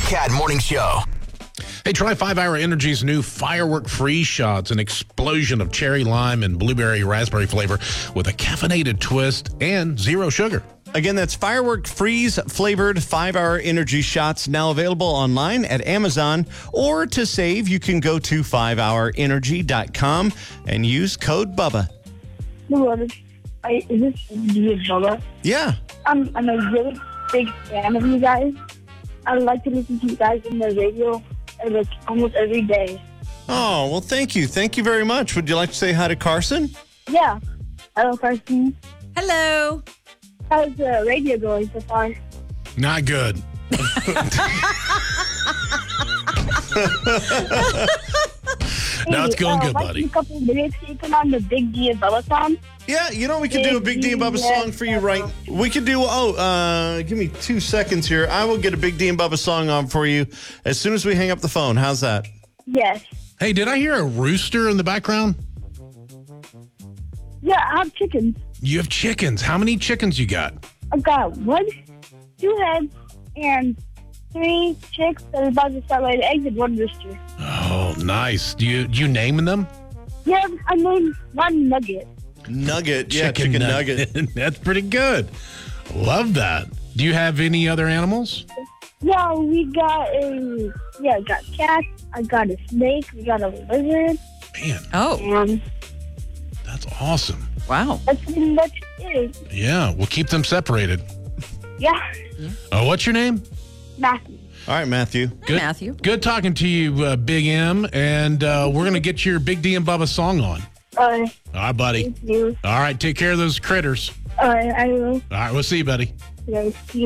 Cat Morning Show. Hey, try 5 Hour Energy's new Firework Freeze Shots, an explosion of cherry lime and blueberry raspberry flavor with a caffeinated twist and zero sugar. Again, that's Firework Freeze flavored 5 Hour Energy Shots, now available online at Amazon. Or to save, you can go to 5hourenergy.com and use code BUBBA. Is this Bubba? Yeah. I'm a really big fan of you guys. I like to listen to you guys on the radio like almost every day. Oh, well, thank you. Thank you very much. Would you like to say hi to Carson? Yeah. Hello, Carson. Hello. How's the radio going so far? Not good. No, it's going good, buddy. A couple of minutes, you come on the Big D and Bubba song. Yeah, we can do a Big D and Bubba song for you right. We can do, give me 2 seconds here. I will get a Big D and Bubba song on for you as soon as we hang up the phone. How's that? Yes. Hey, did I hear a rooster in the background? Yeah, I have chickens. You have chickens. How many chickens you got? I've got 1, 2 heads, and 3 chicks that are about to start laying eggs and 1 rooster. Oh, nice. Do you name them? Yeah, I named 1 Nugget. Nugget. Yeah, chicken nugget. That's pretty good. Love that. Do you have any other animals? Yeah, I got cats, I got a snake, we got a lizard. Man, And that's awesome. Wow. that's pretty much it. Yeah, we'll keep them separated. Yeah. What's your name? Matthew. All right, Matthew. Hi, Matthew. Good talking to you, Big M. And we're going to get your Big D and Bubba song on. All right, buddy. Thank you. All right, take care of those critters. I will. All right, we'll see you, buddy. Yes,